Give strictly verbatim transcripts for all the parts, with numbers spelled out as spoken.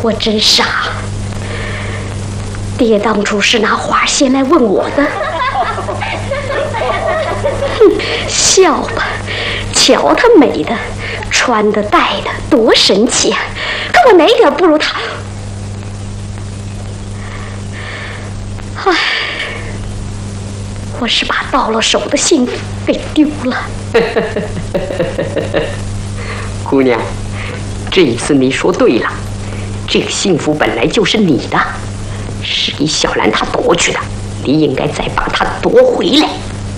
我真傻，爹当初是拿花先来问我的。哼，笑吧，瞧她美的，穿的戴的多神气啊！可我哪点不如她？唉，我是把到了手的幸福给丢了。 姑娘，这一次你说对了，这个幸福本来就是你的，是给小兰她夺去的，你应该再把它夺回来。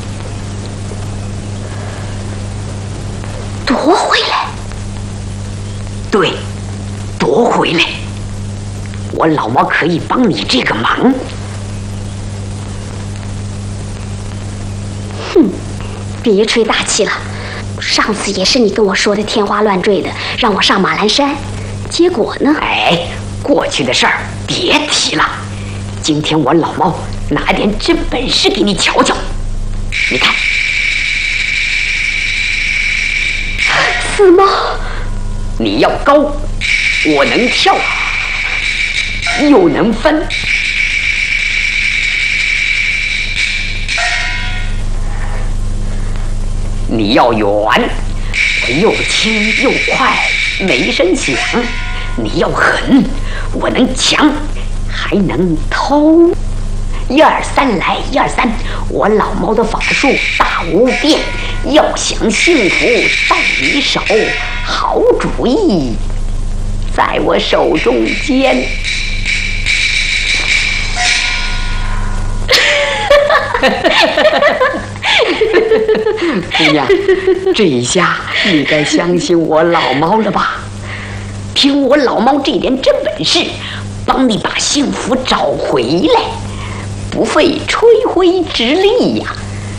夺回来？ 对，夺回来。我老毛可以帮你这个忙。 哼，别吹大气了。上次也是你跟我说的天花乱坠的，让我上马栏山，结果呢？ 哎，过去的事儿别提了。今天我老毛拿点真本事给你瞧瞧。你看， 四猫， 你要高，我能跳，又能分。你要远，我又轻又快，没声响；你要狠，我能抢，还能偷。一二三来，一二三，我老毛的法术大无边，要想幸福在你手，好主意在我手中间。姑娘，这一下你该相信我老猫了吧？凭我老猫这点真本事，帮你把幸福找回来，不费吹灰之力呀。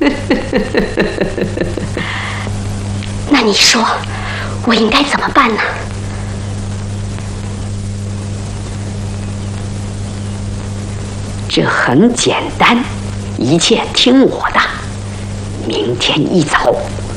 那你说我应该怎么办呢？ 这很简单，一切听我的。明天一早，